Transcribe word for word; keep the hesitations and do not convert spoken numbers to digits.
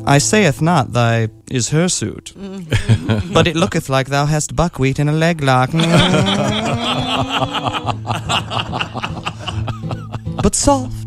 I saith not thy is hirsute, but it looketh like thou hast buckwheat in a leglock. But soft